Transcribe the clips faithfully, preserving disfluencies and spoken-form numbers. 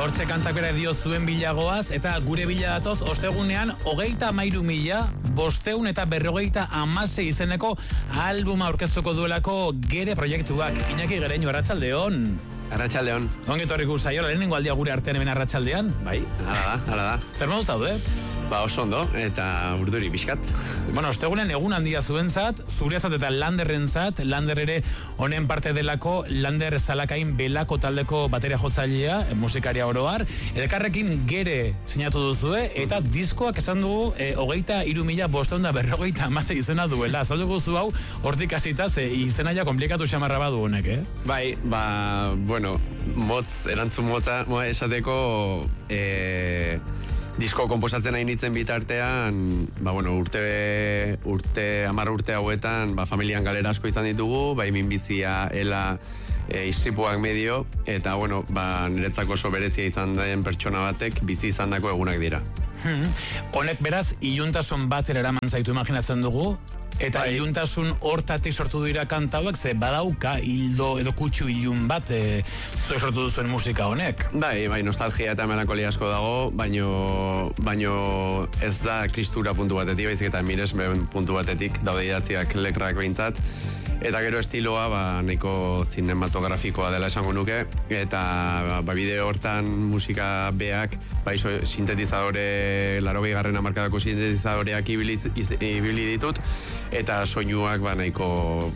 Hortxe kantak bera dio zuen bilagoaz, eta gure bila datoz, ostegunean, hogeita amairu mila, bosteun eta berrogeita amase izeneko albuma aurkeztuko duelako Gere proiektuak. Iñaki Gereñu, arratsaldeon. Arratsaldeon. Ongi etorri zaio, lehenengo aldia gure artean hemen arratsaldean. Bai, hala da, hala da. Zer moduz zaude? Ba, oso ondo, eta urduri pixkat. Bueno, ostegunen egun handia zuentzat, zuretzat eta Landerrentzat, Lander ere honen parte delako, Lander Zalakain Belako taldeko bateria jotzailea, musikaria oroar, elkarrekin Gere sinatu duzue, eta diskoak esan dugu, e, hogeita iru mila bosteun da berrogeita amase izena duela. Zaldugu zu hau, hortik hasita, ze izena ja komplikatu xamarra badu honek, eh? Bai, ba, bueno, motz, erantzun motza, moa esateko, eh... disko komposatzen nahi nintzen bitartean, ba, bueno, urte, urte, amar urte hauetan, ba, familian galera asko izan ditugu, bai minbizia, ela, e, istripuak medio, eta, bueno, ba, niretzako oso berezia izan den pertsona batek, bizi izan dako egunak dira. Hmm. Honek beraz, iluntasun batera eraman zaitu imaginatzen dugu, eta bai. Iluntasun hortatik sortu dira kantauek, ze badauka hildo edo kutsu ilun bat e, zuek sortu duzuen musika honek. Bai, bai, nostalgia eta melankolia asko dago, baino, baino ez da kristura puntu batetik, baizik eta miresmen puntu batetik, daude idatziak letrak behintzat, eta gero estiloa, ba, nahiko zinematografikoa dela esango nuke, eta ba, bideo hortan musika beak, bai, so, sintetizadore, larogei garren hamarkadako sintetizadoreak ibili, ibili ditut, eta soinuak ba nahiko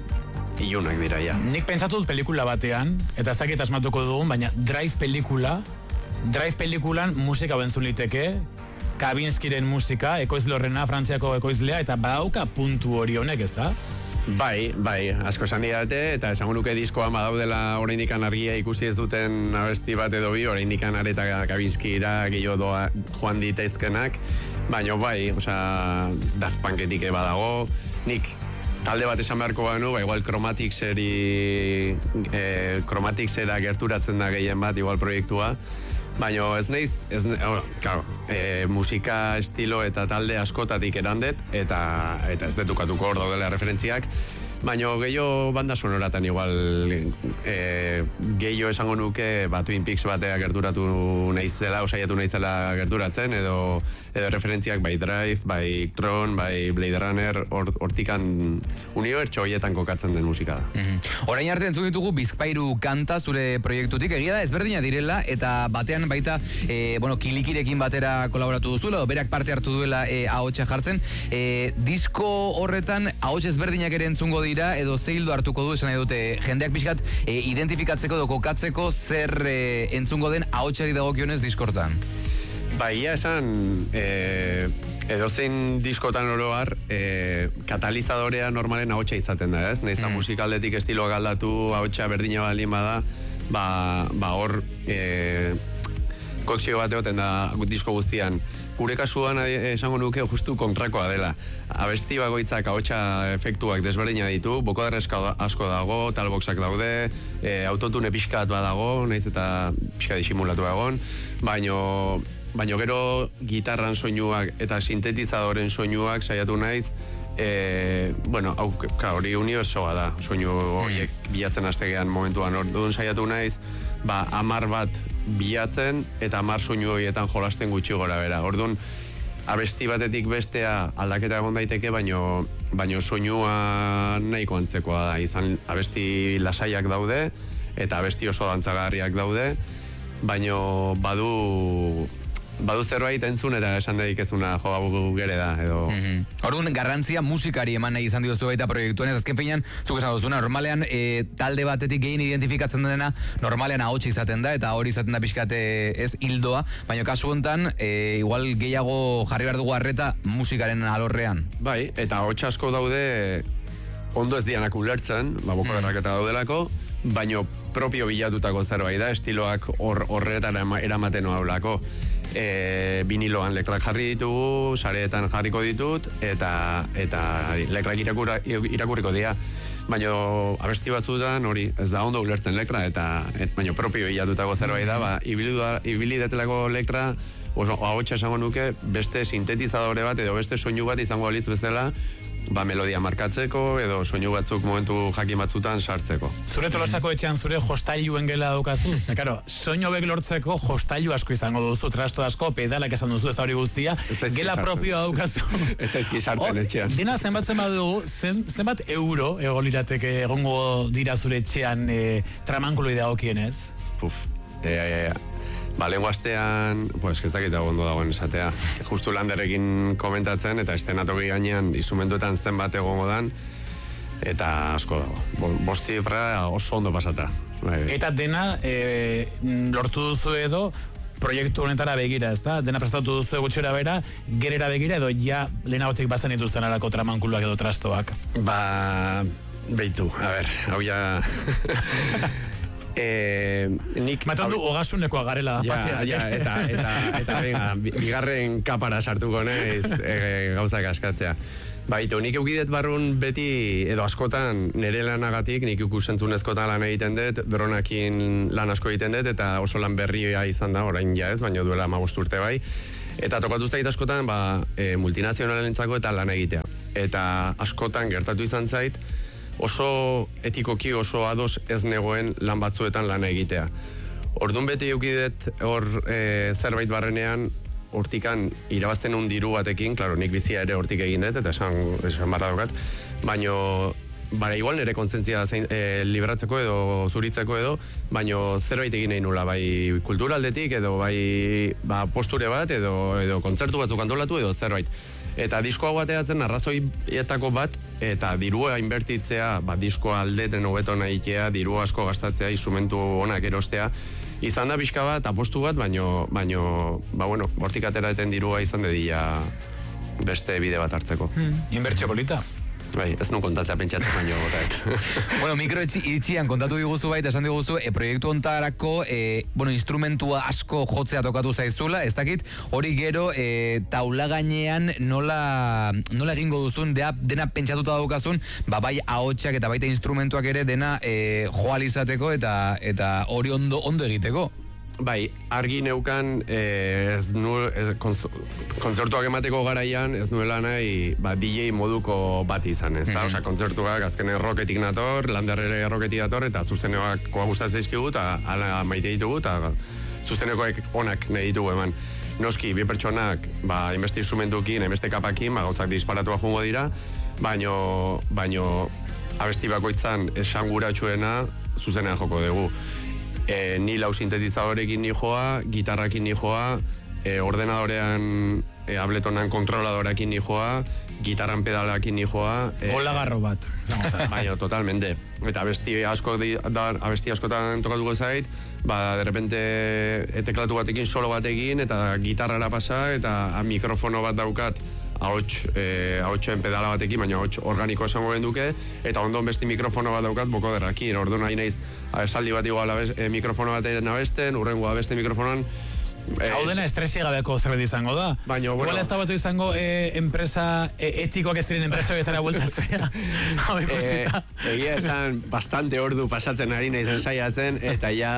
ilunak dira, ja. Nik pentsatu dut pelikula batean, eta ez dakit asmatuko dugun, baina Drive pelikula, Drive pelikulan musika bentzun liteke, Kabinskiren musika, ekoizlorrena, Frantziako ekoizlea, eta badauka puntu hori honek, ez da? Bai, bai, asko esan didate, eta esango nuke diskoan badaudela oraindikan argia ikusi ez duten abesti bat edo bi, oraindikan areta Kabinskira gehiago doa joan ditaizkenak, baina bai, osea, Daft Punketik badago, nik talde bat esan beharko banu, ba, igual Chromaticseri, eh, Chromaticsera gerturatzen da gehien bat, igual proiektua, baina ez naiz, ez, oh, claro, e, musika, estilo eta talde askotatik erandet, eta, eta ez detukatuko hor daudela referentziak, baina gehiago banda sonoratan igual e, gehiago esango nuke ba, Twin Peaks batea gerturatu naizela, osaiatu naizela gerturatzen, edo, edo referentziak bai Drive, bai Tron, bai Blade Runner, hortikan unibertso horietan kokatzen den musika da. Mm-hmm. Orain arte entzun ditugu Bizpairu kanta zure proiektutik, egia da ezberdina direla, eta batean baita e, bueno, Kilikirekin batera kolaboratu duzula, berak parte hartu duela e, ahotsa jartzen, e, disko horretan ahots ezberdinak ere entzungo dira, edo zeildo hartuko du, esan nahi dute, jendeak pixkat e, identifikatzeko edo kokatzeko zer e, entzungo den ahotsari dagokionez diskortan. Ba, ia esan, e, edozein diskotan oroar, e, katalizadorea normalen ahotsa izaten da, ez? Nahiz da mm. musikaldetik estiloak aldatu, ahotsa berdina baldin bada, ba, ba hor, e, kokzio bat egoten da disko guztian. Gure kasuan esango nuke justu kontrakoa dela. Abesti bagoitzak ahotsa efektuak desberdina ditu, bokoder asko dago, talboxak daude, e, autotune pixkat badago, nahiz eta pixka disimulatu egon, baino, baino gero gitarran soinuak eta sintetizadoren soinuak saiatu naiz, e, bueno, hau, hori unibertsoa da, soinu horiek bilatzen hastegean momentuan, orduan saiatu naiz, ba, amar bat bilatzen eta amar soinu horietan jolasten gutxi gora bera. Orduan, abesti batetik bestea aldaketa egon daiteke, baino, baino soinua nahiko antzekoa da. Izan abesti lasaiak daude eta abesti oso dantzagarriak daude, baino badu badu zerbait entzun eta esan dedik ezuna jo hau Gere da, edo... Mm-hmm. Orduan, garrantzia musikari eman nahi izan diozu baita proiektuan, ez azken finean, zuk esan duzuna, normalean e, talde batetik gehien identifikatzen dena, normalean ahotsa izaten da, eta hori izaten da pixkate ez hildoa, baina kasu hontan, e, igual gehiago jarri behar dugu harreta musikaren alorrean. Bai, eta ahotsa asko daude ondo ez dianak ulertzen, ba, bokoderrak eta daudelako, baino propio bilatutako zerbait da, estiloak horretan or, eramaten haulako. E, biniloan lekrak jarri ditugu, sareetan jarriko ditut, eta, eta lekrak irakura, irakurriko dira. Baina abesti batzutan hori ez da ondo ulertzen lekra, eta et, baina propio bilatutako zerbait da, ba, ibili detelako lekra, oso ahotsa esango nuke, beste sintetizadore bat edo beste soinu bat izango balitz bezala, ba, melodia markatzeko, edo soinu batzuk momentu jakin batzutan sartzeko. Zure Tolosako etxean zure jostailuen gela daukazu? Ze, karo, soinu hobek lortzeko jostailu asko izango duzu, trasto asko, pedalak esan duzu, ez da hori guztia, gela propioa daukazu. Ez zaizki sartzen etxean. Dena zenbat zenbat dugu, zen, zenbat euro ego lirateke egongo dira zure etxean e, tramankuloi dagokienez? Puf, e, e, ba, lehen guaztean, pues, ez dakit ondo dagoen esatea. Justu Landerrekin komentatzen, eta estenatoki gainean instrumentuetan zenbat egongo dan, eta asko dago. Bo, bost zifra oso ondo pasata. Bai. Eta dena e, lortu duzu edo, proiektu honetara begira, ez da? Dena prestatu duzu gutxera bera, gerera begira, edo ja lehenagotik bazen dituzten alako tramankuluak edo trastoak? Ba, beitu, a ber, hau ja... eh, nik... Matan du, ogasuneko agarela. Ja, ja, eta, eta, eta, venga, bigarren kapara sartuko naiz e, gauzak askatzea. Baitu, nik eukidet barrun beti, edo askotan, nire lanagatik, nik ikusentzunezkotan lan egiten dut, dronakin lan asko egiten dut, eta oso lan berria izan da, orain ja ez, baina duela hamabost urte bai. Eta tokatu zait askotan, ba, e, multinazionalentzako eta lan egitea. Eta askotan gertatu izan zait, oso etikoki, oso ados ez negoen lan batzuetan lan egitea. Orduan beti eukidet hor e, zerbait barrenean, hortikan irabazten un diru batekin, klaro, nik bizia ere hortik egin dut, eta esan, esan barra daukat, baino, bara, igual nire kontzentzia zein, e, liberatzeko edo zuritzeko edo, baino zerbait egin nahi nula, bai kulturaldetik edo bai ba, posture bat edo, edo kontzertu batzuk antolatu edo zerbait. Eta disko hau bateatzen arrazoietako bat, eta dirua inbertitzea, ba, diskoa aldeten hobeto nahitea, diru asko gastatzea, instrumentu onak erostea, izan da pixka bat, apostu bat, baino, baino, ba, bueno, hortik atera eten dirua izan dedila beste bide bat hartzeko. Hmm. Inbertsio polita. Bai, ez nun kontatzea pentsatzen baino gotaet. Bueno, mikro itxian kontatu diguzu baita, esan diguzu, e, proiektu ontarako, e, bueno, instrumentua asko jotzea tokatu zaizula, ez dakit, hori gero, e, taula gainean nola, nola egingo duzun, dea, dena pentsatuta daukazun, ba, bai ahotsak eta baita instrumentuak ere dena e, joal izateko eta eta hori ondo, ondo egiteko. Bai, argi neukan eh, ez nu, ez, konz, kontzertuak emateko garaian ez nuela nahi ba, D J moduko bat izan, ez da? Mm-hmm. Osa, kontzertuak azkenen rocketik nator, Lander ere rocketik dator, eta zuzenekoak koa gustatzen zaizkigu, eta ala maite ditugu, eta zuzenekoek onak nahi ditugu eman. Noski, bi pertsonak, ba, inbeste instrumentukin, inbeste kapakin, ba, gauzak disparatua jungo dira, baino, baino abesti bakoitzan esanguratsuena zuzenean joko dugu. E, ni lau sintetizadorekin nijoa, gitarrakin nijoa, e, ordenadorean, e, abletonan kontroladorekin nijoa, gitarran pedalakin nijoa. E, Olagarro bat. Baina, totalmente. Eta abesti asko da, abesti askotan tokatuko zait, ba, de repente teklatu batekin solo batekin, eta gitarrara pasa, eta a, mikrofono bat daukat, ahots, eh, ahotsen pedala batekin, baina ahots organiko esango genduke, eta ondon besti mikrofono bat daukat bokoderrakin. Orduan nahi naiz, esaldi bat igual abez, eh, mikrofono batean abesten, urrengoa beste mikrofonoan. Eh, Hau dena estresi gabeko zerbait izango da. Baina, bueno. Igual ez da batu izango eh, enpresa, eh, etikoak ez diren enpresa horietara bueltatzea. Hau ikusita. Eh, egia esan, bastante ordu pasatzen ari nahi zen saiatzen, eta ja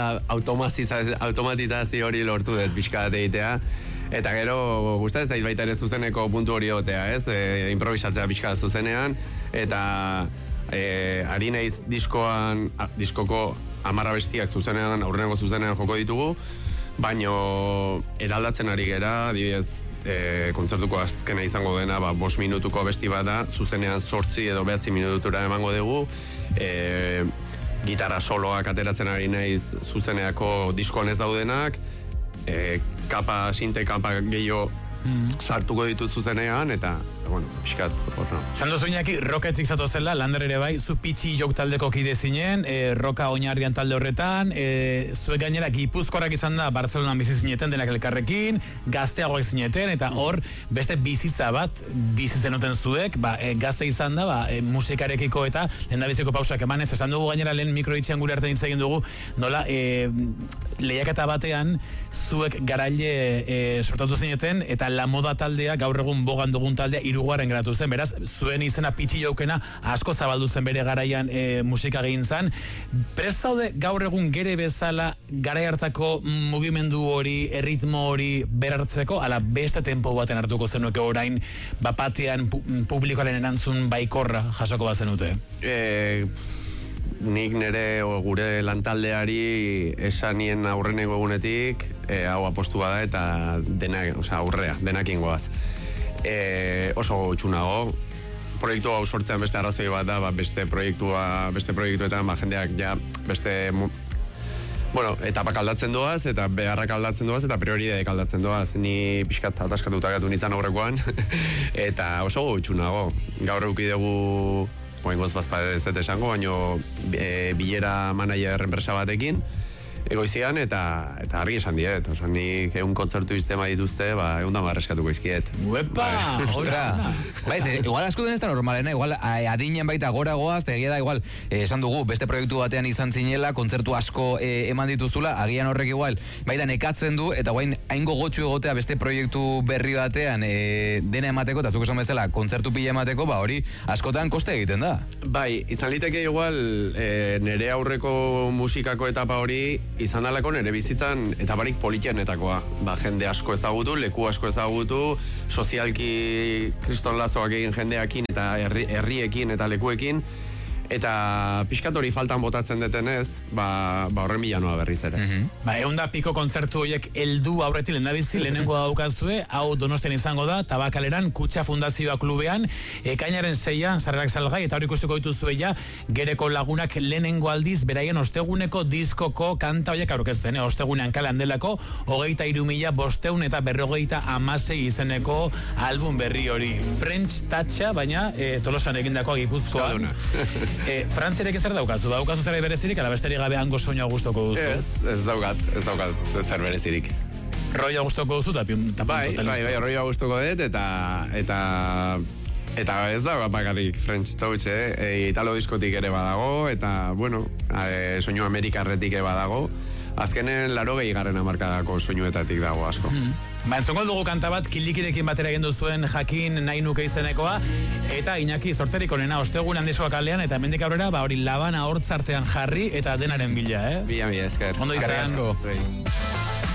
automatizazio hori lortu dut pixka bat egitea. Eta gero, gustatzen zait baita ere zuzeneko puntu hori otea, ez? E, improvisatzea pixka zuzenean, eta e, ari naiz diskoan, a, diskoko amarra bestiak zuzenean, aurreneko zuzenean joko ditugu, baino eraldatzen ari gera, adibidez, e, kontzertuko azkena izango dena, ba, bost minutuko besti bat da, zuzenean zortzi edo behatzi minutura emango dugu, e, gitarra soloak ateratzen ari naiz zuzeneako diskoan ez daudenak, E, kapa, sinte kapa gehiago mm. sartuko ditut zuzenean, eta, bueno, pixkat, horno. Sando zuinaki, roketik zatozela, Lander ere bai, zu pitxi jok taldeko kide zinen, e, roka oinarrian talde horretan, e, zuek gainera gipuzkorak izan da, Bartzelonan bizi zineten denak elkarrekin, gazteagoak zineten, eta hor, beste bizitza bat, bizitzen duten zuek, ba, e, gazte izan da, ba, e, musikarekiko eta lehendabiziko pausak emanez, esan dugu gainera lehen mikroitxean gure arte ditz egin dugu, nola, e, lehiaketa batean, zuek garaile e, sortatu zineten, eta La Moda taldea, gaur egun bogan dugun taldea, hirugarren geratu zen, beraz, zuen izena pitxi jaukena asko zabaldu zen bere garaian e, musika egin zan. Prest zaude gaur egun gere bezala garai hartako mugimendu hori, erritmo hori berartzeko, ala beste tempo baten hartuko zenuke orain, bapatean pu publikoaren erantzun baikorra jasoko bazenute? Eh... Nik nire o, gure lantaldeari esanien aurreneko egunetik e, hau apostu bada eta dena, osea, aurrea, denakin goaz. E, oso txunago, proiektu hau sortzean beste arrazoi bat da, ba, beste proiektua, beste proiektuetan, ba, jendeak ja beste bueno, etapak aldatzen doaz, eta beharrak aldatzen doaz, eta priorideak aldatzen doaz. Ni pixkat ataskatuta gatu nintzen aurrekoan, eta oso txunago. Gaur euki dugu Oengoz bazpade ez dut esango, baino e, bilera manager enpresa batekin, egoizian, eta, eta argi esan diet. Osa, nik egun kontzertu iztema dituzte, ba, egun da marreskatuko izkiet. Uepa! Ostra! Baiz, igual asko den ez da normalena, igual adinen baita gora goaz, egia da, igual, eh, esan dugu, beste proiektu batean izan zinela, kontzertu asko eh, eman dituzula, agian horrek igual, baita nekatzen du, eta guain, haingo gotxu egotea beste proiektu berri batean eh, dena emateko, eta zuk esan bezala, kontzertu pila emateko, ba hori, askotan koste egiten da. Bai, izan liteke igual, e, nere aurreko musikako etapa hori, izan dalako nere bizitzan etaparik politianetakoa. Ba, jende asko ezagutu, leku asko ezagutu, sozialki kriston lazoak egin jendeakin eta herri, herriekin eta lekuekin, eta pixkat hori faltan botatzen detenez, ba, ba horren bilanoa berriz ere. Mm-hmm. Ba, egun da piko kontzertu horiek heldu aurretik lehendabizi, lehenengo daukazue, hau Donostian izango da, Tabakaleran, Kutxa Fundazioa klubean, ekainaren seian, sarrerak salgai, eta hori ikusiko dituzue ja, gereko lagunak lehenengo aldiz, beraien osteguneko diskoko kanta horiek aurkezten, eh? Ostegunean kalean delako, hogeita hiru mila bosteun eta berrogeita hamasei izeneko album berri hori. French Toucha, baina eh, Tolosan egindako Gipuzkoan. E, Frantzirek ezer daukazu? Daukazu zera berezirik, ala besterik gabe hango soinua gustoko duzu? Ez, ez daukat, ez daukat zer berezirik. Roia gustoko duzu, eta bai, bai, bai, roia gustoko dut, eta eta eta ez da bakarrik French Touch, eh? E, Italo diskotik ere badago, eta, bueno, e, soinu amerikarretik ere badago. Azkenen laro gehi garren amarkadako soinuetatik dago asko. Mm. Ba, entzongo dugu kanta bat, Kilikirekin batera egin duzuen Jakin nahi nuke izenekoa, eta Iñaki zorterik onena ostegun handizoa kalean, eta hemendik aurrera, ba hori Labana hortzartean jarri, eta denaren bila, eh? Bila, bila, esker. Ondo izan. Esker asko.